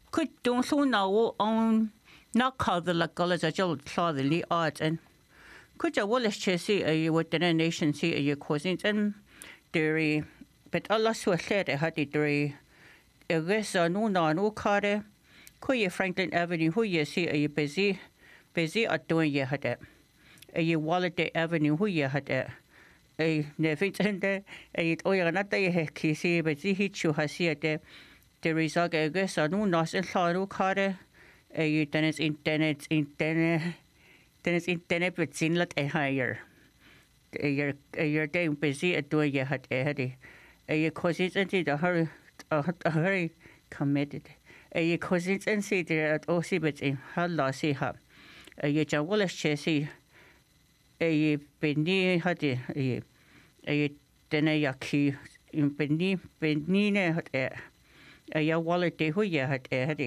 Could don't so now on not call the college a jolt claw the Lee art and could you Wallace Chessy a what the nation see a your cousins and dairy but Allah so said a had it dairy a guess no car could you Franklin Avenue who you see a busy at doing you had it a Wallet Avenue who you had it a never and a oil not a kissy but see hit you has here there is a guess no nothing no car a tennis internet but sin lot a higher a day busy at doing you had a causes and the hurry committed a causes and see there at OC but in her lossy hub a Wallace Chessy a penny had a denayaki in penny had a wallet who you had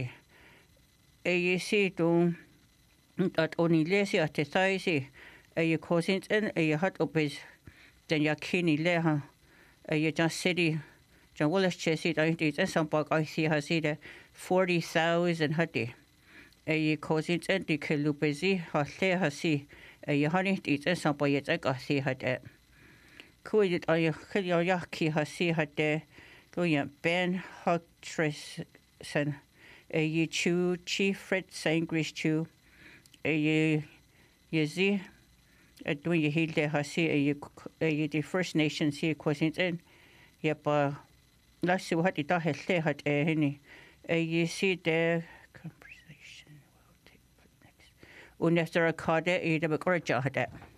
a see to at only less at the size a cousins and a hut up is then ya kini leha a just city John Wallace Chessy I think and some bug I see has the 40,000 hutty a cousins and the kilupezi has there has see a honey it's and some boy I see had it could it I yaki has see had there going Ben Hutchison a chew chief Fred Sangrish chew a see at when you heal there has see a the First Nations see cousins and yep let's see what it has had any you see the conversation will take next. Unless there are card either but or